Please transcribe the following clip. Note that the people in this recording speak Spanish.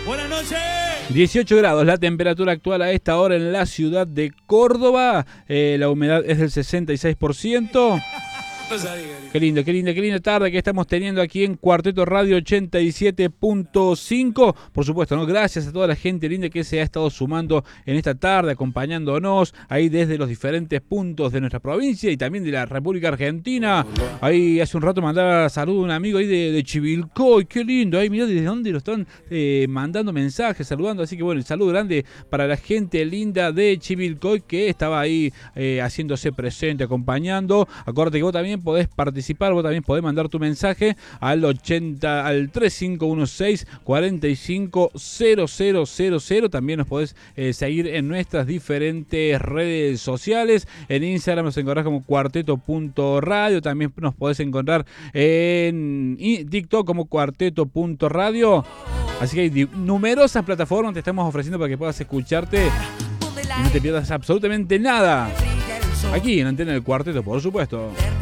Buenas noches. 18 grados la temperatura actual a esta hora en la ciudad de Córdoba. La humedad es del 66%. Qué linda tarde que estamos teniendo aquí en Cuarteto Radio 87.5. Por supuesto, ¿no? Gracias a toda la gente linda que se ha estado sumando en esta tarde, acompañándonos ahí desde los diferentes puntos de nuestra provincia y también de la República Argentina. Ahí hace un rato mandaba saludo a un amigo ahí de Chivilcoy. Qué lindo. Ahí mirá desde dónde lo están mandando mensajes, saludando. Así que bueno, el saludo grande para la gente linda de Chivilcoy que estaba ahí haciéndose presente, acompañando. Acuérdate que vos también podés participar, vos también podés mandar tu mensaje al 3516 450000. También nos podés seguir en nuestras diferentes redes sociales. En Instagram nos encontrás como cuarteto.radio. También nos podés encontrar en TikTok como cuarteto.radio. Así que hay numerosas plataformas que te estamos ofreciendo para que puedas escucharte y no te pierdas absolutamente nada. Aquí en Antena del Cuarteto, por supuesto.